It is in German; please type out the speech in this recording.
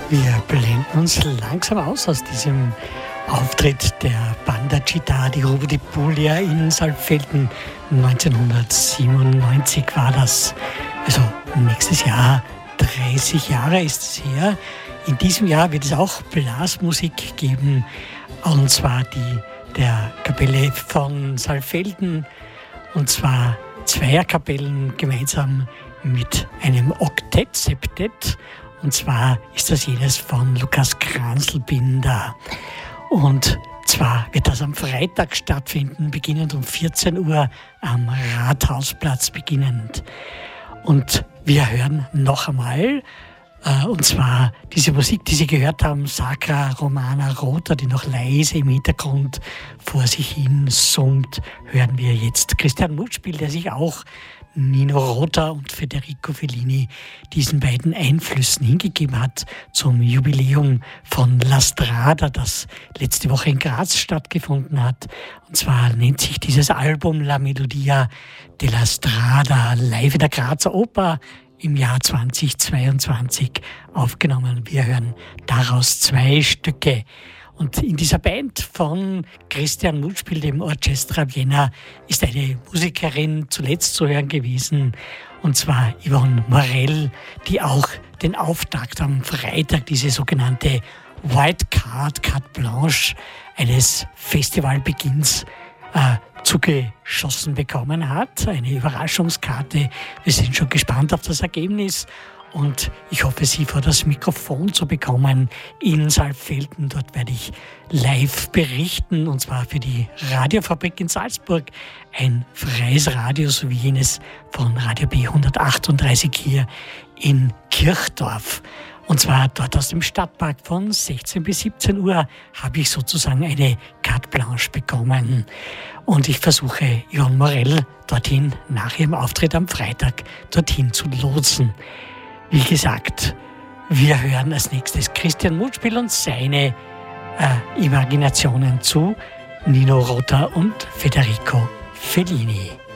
Wir blenden uns langsam aus diesem Auftritt der Banda Città di Rubo di Puglia in Saalfelden. 1997 war das. Also nächstes Jahr, 30 Jahre ist es her. In diesem Jahr wird es auch Blasmusik geben, und zwar die der Kapelle von Saalfelden, und zwar Zweierkapellen gemeinsam mit einem Oktett, Septett. Und zwar ist das jenes von Lukas Kranzlbinder. Und zwar wird das am Freitag stattfinden, beginnend um 14 Uhr am Rathausplatz beginnend. Und wir hören noch einmal, und zwar diese Musik, die Sie gehört haben, Sacra Romana Rota, die noch leise im Hintergrund vor sich hin summt, hören wir jetzt Christian Mutspiel, der sich auch Nino Rota und Federico Fellini diesen beiden Einflüssen hingegeben hat zum Jubiläum von La Strada, das letzte Woche in Graz stattgefunden hat. Und zwar nennt sich dieses Album La Melodia della Strada, live in der Grazer Oper im Jahr 2022 aufgenommen. Wir hören daraus 2 Stücke. Und in dieser Band von Christian Mutspiel, dem Orchestra Vienna, ist eine Musikerin zuletzt zu hören gewesen, und zwar Yvonne Morel, die auch den Auftakt am Freitag, diese sogenannte White Card, Carte Blanche eines Festivalbeginns zugeschossen bekommen hat. Eine Überraschungskarte. Wir sind schon gespannt auf das Ergebnis. Und ich hoffe, Sie vor das Mikrofon zu bekommen in Saalfelden. Dort werde ich live berichten, und zwar für die Radiofabrik in Salzburg. Ein freies Radio, so wie jenes von Radio B138 hier in Kirchdorf. Und zwar dort aus dem Stadtpark von 16 bis 17 Uhr habe ich sozusagen eine Carte Blanche bekommen. Und ich versuche, Yvonne Morel dorthin nach ihrem Auftritt am Freitag dorthin zu lotsen. Wie gesagt, wir hören als nächstes Christian Mutspiel und seine Imaginationen zu Nino Rota und Federico Fellini.